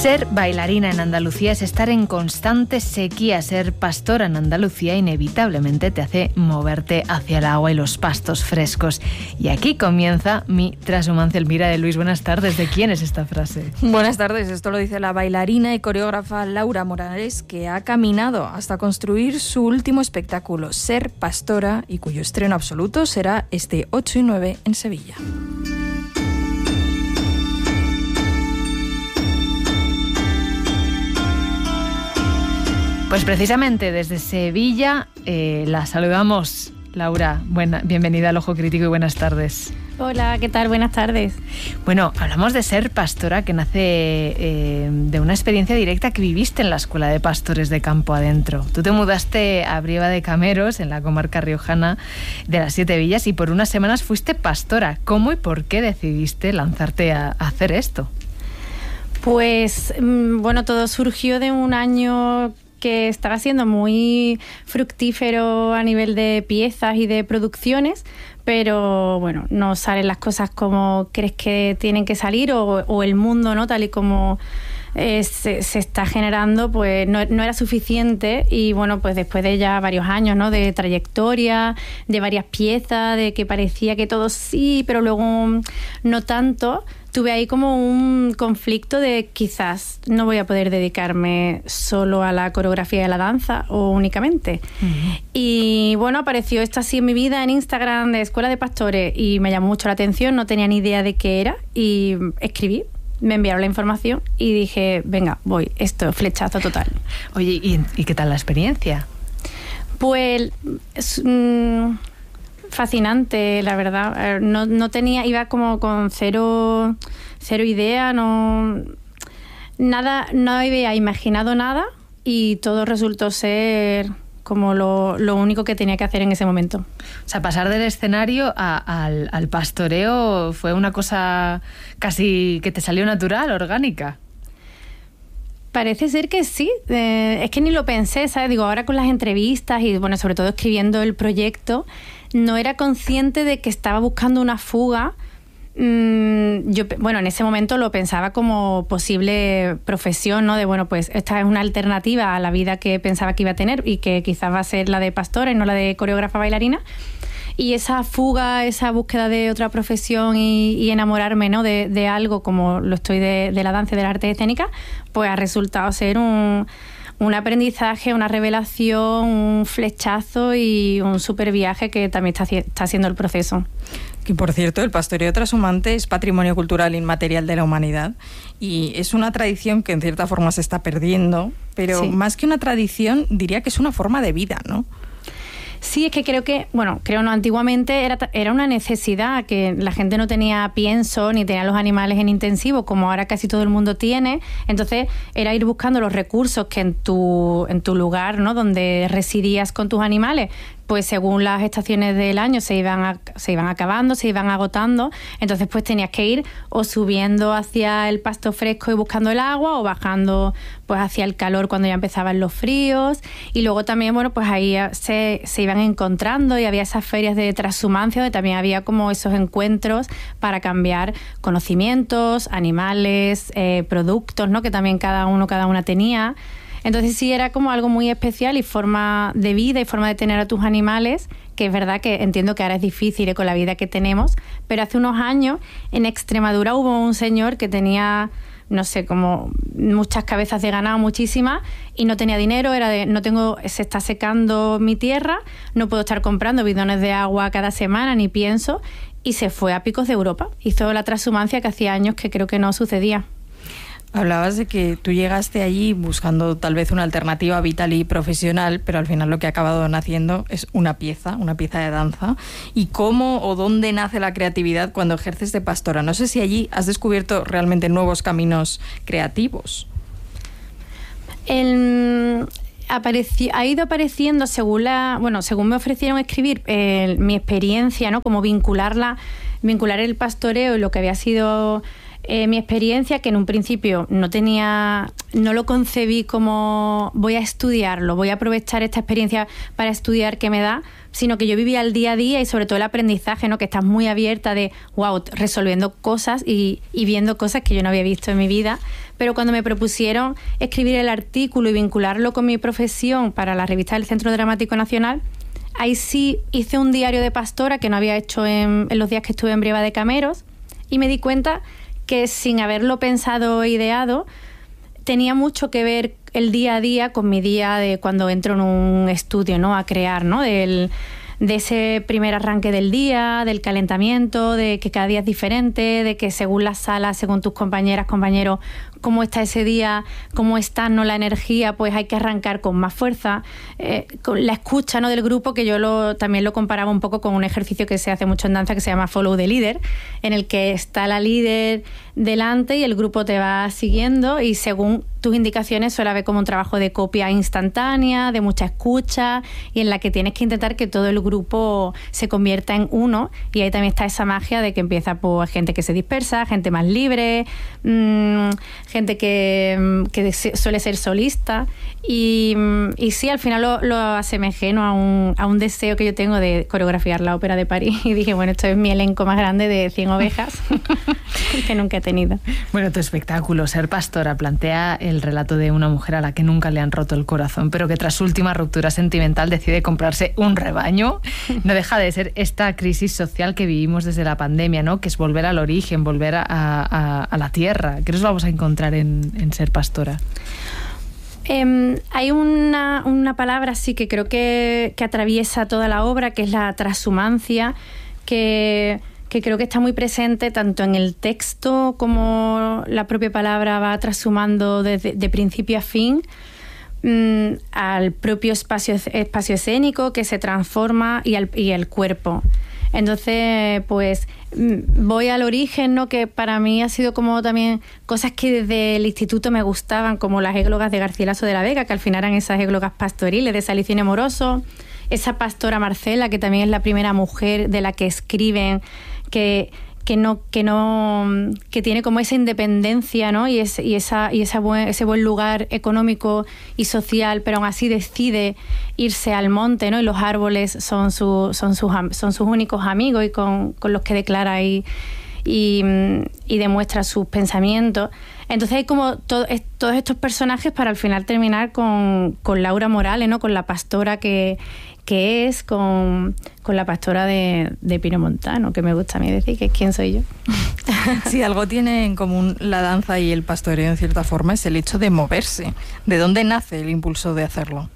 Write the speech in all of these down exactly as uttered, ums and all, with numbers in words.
Ser bailarina en Andalucía es estar en constante sequía. Ser pastora en Andalucía inevitablemente te hace moverte hacia el agua y los pastos frescos. Y aquí comienza mi transhumancia. Elvira de Luis, buenas tardes. ¿De quién es esta frase? Buenas tardes. Esto lo dice la bailarina y coreógrafa Laura Morales, que ha caminado hasta construir su último espectáculo, Ser pastora, y cuyo estreno absoluto será este ocho y nueve en Sevilla. Pues precisamente desde Sevilla eh, la saludamos. Laura, buena, bienvenida al Ojo Crítico y buenas tardes. Hola, ¿qué tal? Buenas tardes. Bueno, hablamos de Ser pastora, que nace eh, de una experiencia directa que viviste en la Escuela de Pastores de Campo Adentro. Tú te mudaste a Brieva de Cameros, en la comarca riojana de las Siete Villas, y por unas semanas fuiste pastora. ¿Cómo y por qué decidiste lanzarte a, a hacer esto? Pues, bueno, todo surgió de un año que estaba siendo muy fructífero a nivel de piezas y de producciones, pero bueno, no salen las cosas como crees que tienen que salir, o, o el mundo, ¿no?, tal y como eh, se, se está generando, pues no, no era suficiente. Y bueno, pues después de ya varios años, ¿no?, de trayectoria, de varias piezas, de que parecía que todo sí, pero luego no tanto, tuve ahí como un conflicto de quizás no voy a poder dedicarme solo a la coreografía y a la danza o únicamente. Uh-huh. Y bueno, apareció esto así en mi vida en Instagram de Escuela de Pastores y me llamó mucho la atención, no tenía ni idea de qué era y escribí, me enviaron la información y dije, venga, voy, esto, flechazo total. Oye, ¿y, y qué tal la experiencia? Pues... Mmm, fascinante, la verdad. No, no tenía, iba como con cero, cero idea, no, nada, no había imaginado nada y todo resultó ser como lo, lo único que tenía que hacer en ese momento. O sea, pasar del escenario a, al, al pastoreo fue una cosa casi que te salió natural, orgánica. Parece ser que sí, eh, es que ni lo pensé, ¿sabes? Digo, ahora con las entrevistas y, bueno, sobre todo escribiendo el proyecto, no era consciente de que estaba buscando una fuga. Mm, yo, bueno, en ese momento lo pensaba como posible profesión, ¿no? De, bueno, pues esta es una alternativa a la vida que pensaba que iba a tener y que quizás va a ser la de pastora y no la de coreógrafa bailarina. Y esa fuga, esa búsqueda de otra profesión y, y enamorarme, ¿no?, de, de algo como lo estoy de, de la danza y de la arte escénica, pues ha resultado ser un, un aprendizaje, una revelación, un flechazo y un súper viaje que también está, está haciendo el proceso. Que, por cierto, el pastoreo trashumante es patrimonio cultural inmaterial de la humanidad y es una tradición que en cierta forma se está perdiendo, pero sí, más que una tradición diría que es una forma de vida, ¿no? Sí, es que creo que, bueno, creo no, antiguamente era, era una necesidad, que la gente no tenía pienso ni tenía los animales en intensivo, como ahora casi todo el mundo tiene. Entonces era ir buscando los recursos que en tu, en tu lugar, ¿no?, donde residías con tus animales, pues según las estaciones del año se iban a, se iban acabando, se iban agotando. Entonces pues tenías que ir o subiendo hacia el pasto fresco y buscando el agua, o bajando pues hacia el calor cuando ya empezaban los fríos. Y luego también, bueno, pues ahí se, se iban encontrando y había esas ferias de transhumancia donde también había como esos encuentros para cambiar conocimientos, animales, eh, productos, ¿no?, que también cada uno, cada una tenía. Entonces sí, era como algo muy especial y forma de vida y forma de tener a tus animales, que es verdad que entiendo que ahora es difícil con la vida que tenemos, pero hace unos años en Extremadura hubo un señor que tenía, no sé, como muchas cabezas de ganado, muchísimas, y no tenía dinero, era de, no tengo, se está secando mi tierra, no puedo estar comprando bidones de agua cada semana, ni pienso, y se fue a Picos de Europa. Hizo la transhumancia que hacía años que creo que no sucedía. Hablabas de que tú llegaste allí buscando tal vez una alternativa vital y profesional, pero al final lo que ha acabado naciendo es una pieza, una pieza de danza. ¿Y cómo o dónde nace la creatividad cuando ejerces de pastora? No sé si allí has descubierto realmente nuevos caminos creativos. El... Apareció, ha ido apareciendo según la, bueno, según me ofrecieron escribir eh, mi experiencia, ¿no?, como vincularla, vincular el pastoreo y lo que había sido eh, mi experiencia, que en un principio no tenía, no lo concebí como voy a estudiarlo, voy a aprovechar esta experiencia para estudiar que me da, sino que yo vivía el día a día y sobre todo el aprendizaje, ¿no? Que estás muy abierta de, wow, resolviendo cosas y, y viendo cosas que yo no había visto en mi vida. Pero cuando me propusieron escribir el artículo y vincularlo con mi profesión para la revista del Centro Dramático Nacional, ahí sí hice un diario de pastora que no había hecho en, en los días que estuve en Brieva de Cameros, y me di cuenta que sin haberlo pensado o ideado, tenía mucho que ver el día a día con mi día de cuando entro en un estudio, ¿no? A crear, ¿no? Del, de ese primer arranque del día, del calentamiento, de que cada día es diferente, de que según la sala, según tus compañeras, compañeros, cómo está ese día, cómo está, ¿no? La energía, pues hay que arrancar con más fuerza. Eh, con la escucha, ¿no? Del grupo, que yo lo, también lo comparaba un poco con un ejercicio que se hace mucho en danza que se llama Follow the Leader, en el que está la líder delante y el grupo te va siguiendo, y según tus indicaciones suele haber como un trabajo de copia instantánea, de mucha escucha, y en la que tienes que intentar que todo el grupo se convierta en uno, y ahí también está esa magia de que empieza por gente que se dispersa, gente más libre, mmm, gente que, que suele ser solista, y, y sí, al final lo, lo asemejé, ¿no? a, un, a un deseo que yo tengo de coreografiar la ópera de París, y dije, bueno, esto es mi elenco más grande de cien ovejas que nunca he tenido. Bueno, tu espectáculo, Ser Pastora, plantea el relato de una mujer a la que nunca le han roto el corazón, pero que tras su última ruptura sentimental decide comprarse un rebaño. No deja de ser esta crisis social que vivimos desde la pandemia, ¿no? Que es volver al origen, volver a, a, a la tierra. ¿Qué nos vamos a encontrar en, en Ser Pastora? Eh, hay una, una palabra sí que creo que, que atraviesa toda la obra, que es la transhumancia, que, que creo que está muy presente tanto en el texto como la propia palabra va transhumando desde de principio a fin, mmm, al propio espacio, espacio escénico que se transforma y, al, y el cuerpo. Entonces, pues voy al origen, ¿no? Que para mí ha sido como también cosas que desde el instituto me gustaban, como las églogas de Garcilaso de la Vega, que al final eran esas églogas pastoriles de Salicine Moroso, esa pastora Marcela, que también es la primera mujer de la que escriben, que que no que no que tiene como esa independencia, ¿no? Y es, y esa y esa buen, ese buen lugar económico y social, pero aún así decide irse al monte, ¿no? Y los árboles son su, son sus son sus únicos amigos y con, con los que declara y, y, y demuestra sus pensamientos. Entonces hay como todo, es, todos estos personajes para al final terminar con, con Laura Morales, ¿no? Con la pastora que que es con, con la pastora de, de Pino Montano, que me gusta a mí decir que es quién soy yo. Si algo tiene en común la danza y el pastoreo en cierta forma es el hecho de moverse. ¿De dónde nace el impulso de hacerlo?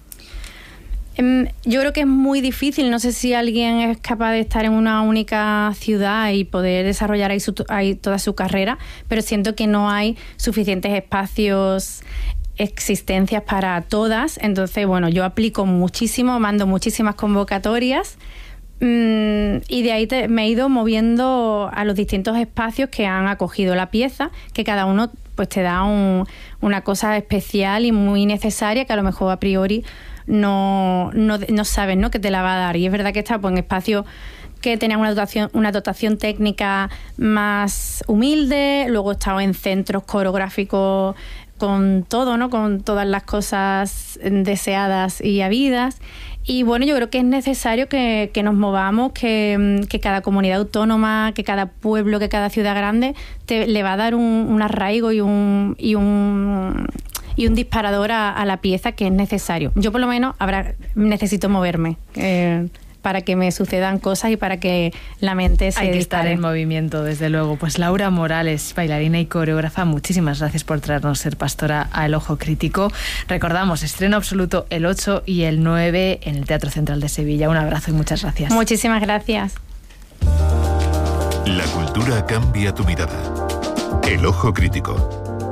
Yo creo que es muy difícil, no sé si alguien es capaz de estar en una única ciudad y poder desarrollar ahí, su, ahí toda su carrera, pero siento que no hay suficientes espacios, existencias para todas. Entonces, bueno, yo aplico muchísimo, mando muchísimas convocatorias mmm, y de ahí te, me he ido moviendo a los distintos espacios que han acogido la pieza, que cada uno pues te da un, una cosa especial y muy necesaria que a lo mejor a priori no, no, no sabes, ¿no? que te la va a dar. Y es verdad que está pues, en espacios que tenían una dotación, una dotación técnica más humilde, luego he estado en centros coreográficos con todo, ¿no? Con todas las cosas deseadas y habidas. Y bueno, yo creo que es necesario que, que nos movamos, que, que cada comunidad autónoma, que cada pueblo, que cada ciudad grande te, le va a dar un, un arraigo y un, y un, y un disparador a, a la pieza que es necesario. Yo por lo menos habrá, necesito moverme. Eh, para que me sucedan cosas y para que la mente se Hay que dispare. estar en movimiento, desde luego. Pues Laura Morales, bailarina y coreógrafa, muchísimas gracias por traernos Ser Pastora a El Ojo Crítico. Recordamos, estreno absoluto el ocho y el nueve en el Teatro Central de Sevilla. Un abrazo y muchas gracias. Muchísimas gracias. La cultura cambia tu mirada. El Ojo Crítico.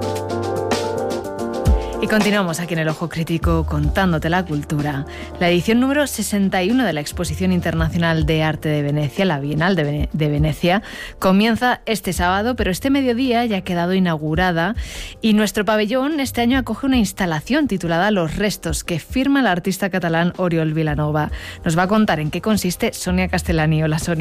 Y continuamos aquí en El Ojo Crítico contándote la cultura. La edición número sesenta y uno de la Exposición Internacional de Arte de Venecia, la Bienal de, Vene- de Venecia, comienza este sábado, pero este mediodía ya ha quedado inaugurada y nuestro pabellón este año acoge una instalación titulada Los Restos, que firma el artista catalán Oriol Vilanova. Nos va a contar en qué consiste Sonia Castellani. Hola, Sonia.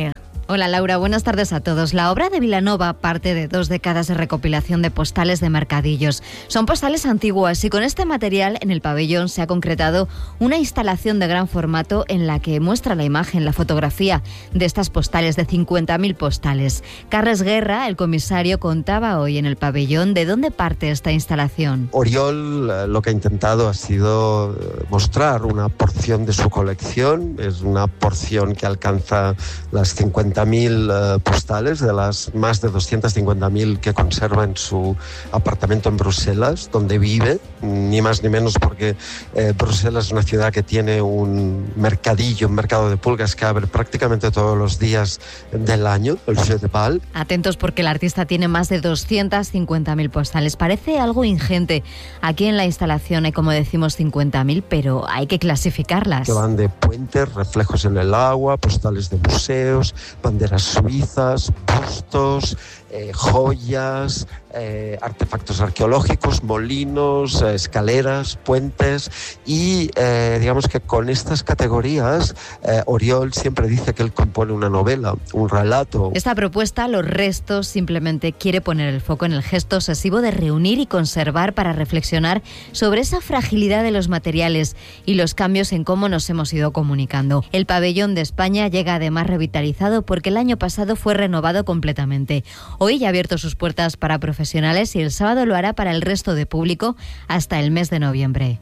Hola Laura, buenas tardes a todos. La obra de Vilanova parte de dos décadas de recopilación de postales de mercadillos. Son postales antiguas y con este material en el pabellón se ha concretado una instalación de gran formato en la que muestra la imagen, la fotografía de estas postales, de cincuenta mil postales. Carles Guerra, el comisario, contaba hoy en el pabellón de dónde parte esta instalación. Oriol lo que ha intentado ha sido mostrar una porción de su colección. Es una porción que alcanza las cincuenta mil uh, postales de las más de doscientas cincuenta mil que conserva en su apartamento en Bruselas, donde vive, ni más ni menos porque eh, Bruselas es una ciudad que tiene un mercadillo, un mercado de pulgas que abre prácticamente todos los días del año, el Jeu de Bal. Atentos porque el artista tiene más de doscientas cincuenta mil postales. Parece algo ingente. Aquí en la instalación hay, como decimos, cincuenta mil, pero hay que clasificarlas. Que van de puentes, reflejos en el agua, postales de museos, banderas suizas, bustos, eh, joyas, eh, artefactos arqueológicos, molinos, eh, escaleras, puentes y eh, digamos que con estas categorías eh, Oriol siempre dice que él compone una novela, un relato. Esta propuesta, Los restos, simplemente quiere poner el foco en el gesto obsesivo de reunir y conservar para reflexionar sobre esa fragilidad de los materiales y los cambios en cómo nos hemos ido comunicando. El pabellón de España llega además revitalizado porque el año pasado fue renovado completamente. Hoy ya ha abierto sus puertas para profesionales y el sábado lo hará para el resto de público hasta el mes de noviembre.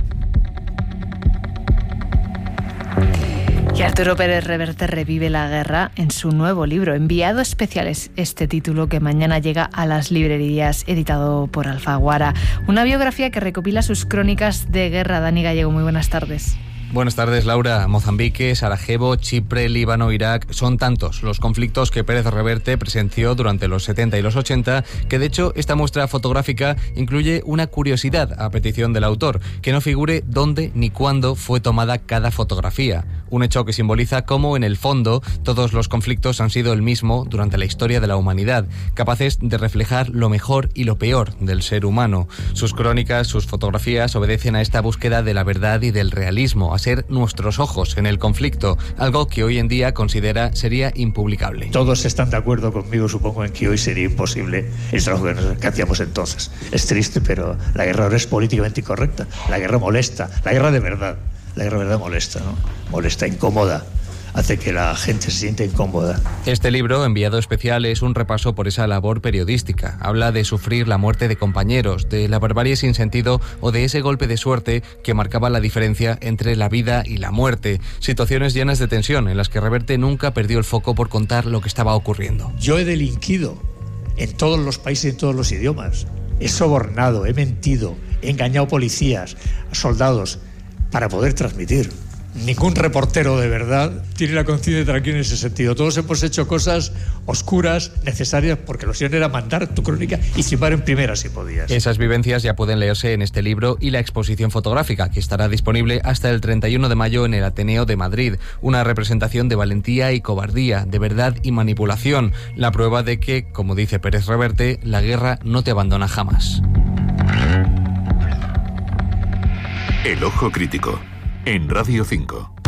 Y Arturo Pérez Reverte revive la guerra en su nuevo libro, Enviado Especial, es este título que mañana llega a las librerías, editado por Alfaguara. Una biografía que recopila sus crónicas de guerra. Dani Gallego, muy buenas tardes. Buenas tardes, Laura. Mozambique, Sarajevo, Chipre, Líbano, Irak, son tantos los conflictos que Pérez Reverte presenció durante los setenta y los ochenta, que de hecho esta muestra fotográfica incluye una curiosidad a petición del autor, que no figure dónde ni cuándo fue tomada cada fotografía. Un hecho que simboliza cómo en el fondo todos los conflictos han sido el mismo durante la historia de la humanidad, capaces de reflejar lo mejor y lo peor del ser humano. Sus crónicas, sus fotografías obedecen a esta búsqueda de la verdad y del realismo, a ser nuestros ojos en el conflicto, algo que hoy en día considera sería impublicable. Todos están de acuerdo conmigo, supongo, en que hoy sería imposible el trabajo que hacíamos entonces. Es triste, pero la guerra ahora es políticamente incorrecta. La guerra molesta, la guerra de verdad. La guerra de verdad molesta, ¿no? Molesta, incómoda. Hace que la gente se sienta incómoda. Este libro, Enviado Especial, es un repaso por esa labor periodística. Habla de sufrir la muerte de compañeros, de la barbarie sin sentido o de ese golpe de suerte que marcaba la diferencia entre la vida y la muerte. Situaciones llenas de tensión en las que Reverte nunca perdió el foco por contar lo que estaba ocurriendo. Yo he delinquido en todos los países y en todos los idiomas. He sobornado, he mentido, he engañado policías, soldados, para poder transmitir. Ningún reportero de verdad tiene la conciencia tranquila en ese sentido. Todos hemos hecho cosas oscuras, necesarias, porque lo siguiente era mandar tu crónica y firmar en primera si podías. Esas vivencias ya pueden leerse en este libro y la exposición fotográfica, que estará disponible hasta el treinta y uno de mayo en el Ateneo de Madrid. Una representación de valentía y cobardía, de verdad y manipulación. La prueba de que, como dice Pérez Reverte, la guerra no te abandona jamás. El Ojo Crítico, en Radio cinco.